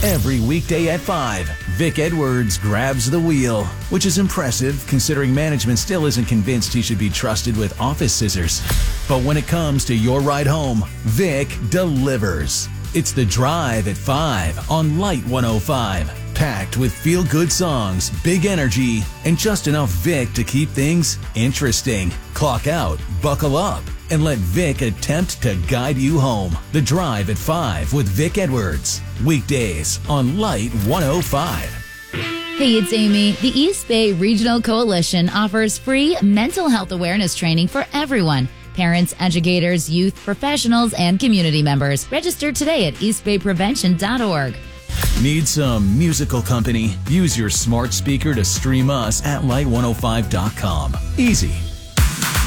Every weekday at 5, Vic Edwards grabs the wheel, which is impressive considering management still isn't convinced he should be trusted with office scissors. But when it comes to your ride home, Vic delivers. It's The Drive at 5 on Light 105. Packed with feel-good songs, big energy, and just enough Vic to keep things interesting. Clock out, buckle up, and let Vic attempt to guide you home. The Drive at 5 with Vic Edwards. Weekdays on Light 105. Hey, it's Amy. The East Bay Regional Coalition offers free mental health awareness training for everyone. Parents, educators, youth, professionals, and community members. Register today at eastbayprevention.org. Need some musical company? Use your smart speaker to stream us at light105.com. Easy.